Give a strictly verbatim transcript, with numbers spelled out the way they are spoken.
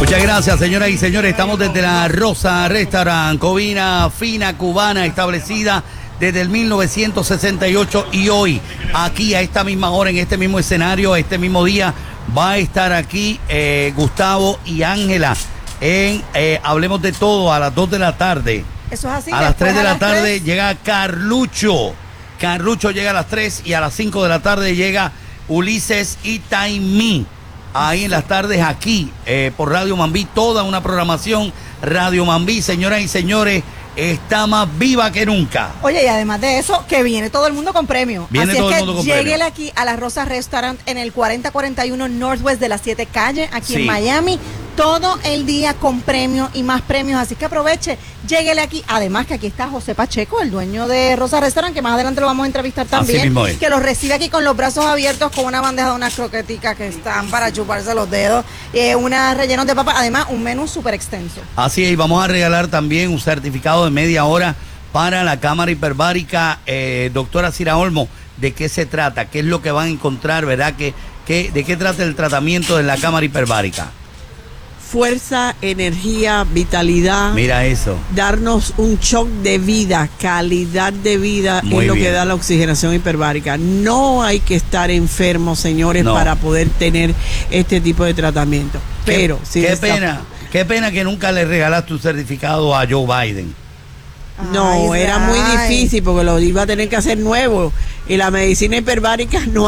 Muchas gracias, señoras y señores. Estamos desde la Rosa Restaurant, cocina fina cubana establecida desde el mil novecientos sesenta y ocho, y hoy, aquí a esta misma hora, en este mismo escenario, este mismo día, va a estar aquí eh, Gustavo y Ángela en eh, Hablemos de Todo a las dos de la tarde. Eso es así. A las tres de la tarde tres. llega Carlucho. Carlucho llega a las tres y a las cinco de la tarde llega Ulises y Taimí. Ahí en las tardes aquí eh, por Radio Mambí, toda una programación Radio Mambí, señoras y señores, está más viva que nunca. Oye, y además de eso, que viene todo el mundo con premio. Viene Así todo es el mundo que con lléguele premio. aquí a la Rosa Restaurant en el cuarenta cuarenta y uno Northwest de las siete Calles, aquí Sí. en Miami. Todo el día con premios y más premios, así que aproveche, lléguele aquí. Además que aquí está José Pacheco, el dueño de Rosa Restaurant, que más adelante lo vamos a entrevistar también. mismo es. Que los recibe aquí con los brazos abiertos, con una bandeja de unas croqueticas que están para chuparse los dedos, eh, unas rellenos de papa, además un menú súper extenso. Así es, y vamos a regalar también un certificado de media hora para la cámara hiperbárica. Eh, doctora Cira Olmo, ¿de qué se trata? ¿Qué es lo que van a encontrar, verdad? ¿Qué, qué, ¿De qué trata el tratamiento de la cámara hiperbárica? Fuerza, energía, vitalidad. Mira eso. Darnos un shock de vida, calidad de vida Muy es lo bien. que da la oxigenación hiperbárica. No hay que estar enfermos, señores, No. para poder tener este tipo de tratamiento. Pero, qué, si qué desta- pena, qué pena que nunca le regalaste tu certificado a Joe Biden. No, Ay, era muy Ray. difícil porque lo iba a tener que hacer nuevo. Y la medicina hiperbárica no